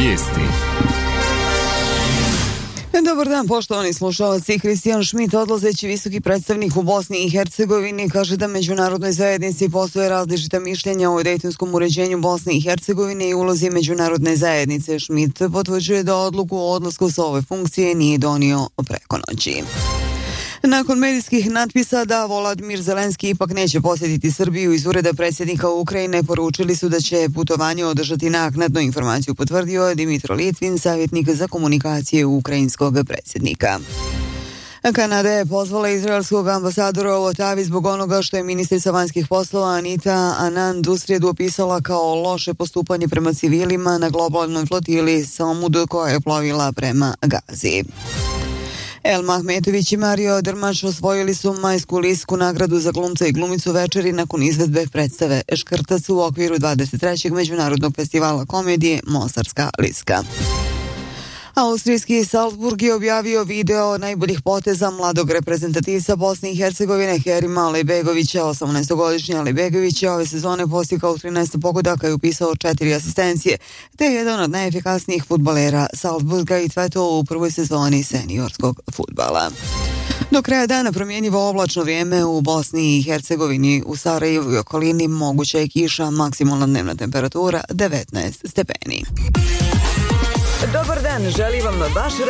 Vijesti. Dobar dan, poštovani slušalci. Kristijan Šmit, odlazeći visoki predstavnik u Bosni i Hercegovini, kaže da međunarodnoj zajednici postoje različita mišljenja o dejtonskom uređenju Bosne i Hercegovine i ulozi međunarodne zajednice. Šmit potvrđuje da odluku o odlasku sa ove funkcije nije donio preko noći. Nakon medijskih natpisa da Volodimir Zelenski ipak neće posjetiti Srbiju, iz ureda predsjednika Ukrajine poručili su da će putovanje održati naknadno. Informaciju potvrdio Dimitro Litvin, savjetnik za komunikacije ukrajinskog predsjednika. Kanada je pozvala izraelskog ambasadora u Otavi zbog onoga što je ministrica vanjskih poslova Anita Anand u srijedu opisala kao loše postupanje prema civilima na globalnoj flotili Samud koja je plovila prema Gazi. Elma Ahmetović i Mario Drmaš osvojili su Majsku lisku, nagradu za glumca i glumicu večeri nakon izvedbe predstave Škrtac u okviru 23. Međunarodnog festivala komedije Mostarska liska. Austrijski Salzburg je objavio video najboljih poteza mladog reprezentativca Bosne i Hercegovine Kerima Alejbegovića. 18-godišnji Alejbegović je ove sezone postigao 13 pogodaka i upisao 4 asistencije, te je jedan od najefikasnijih fudbalera Salzburga i sve to u prvoj sezoni seniorskog fudbala. Do kraja dana promjenjivo oblačno vrijeme u Bosni i Hercegovini, u Sarajevu i okolini moguća je kiša, maksimalna dnevna temperatura 19 stepeni. Dobar dan, želim vam vaš